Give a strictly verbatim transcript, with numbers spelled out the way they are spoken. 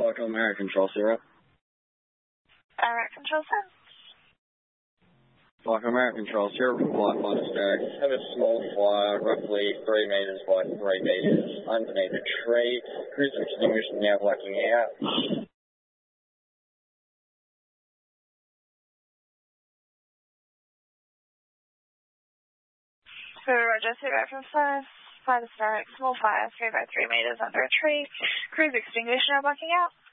Foxtrot American Control Zero. Alright, Control Zero. Foxtrot American Control Zero from Flight Fighter Static. Have a small flyer, roughly three meters by three meters, underneath a tree. Cruise extinguished, now blacking out. So Roger, zero from five, five Static, small fire, three by three meters under a tree. Cruise extinguished, now blacking out.